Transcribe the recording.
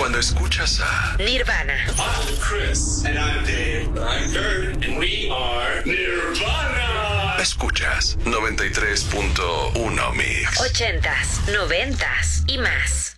Cuando escuchas a Nirvana. I'm Chris. And I'm Dave. I'm Kurt. And we are Nirvana. Escuchas 93.1 Mix. 80s, 90s y más.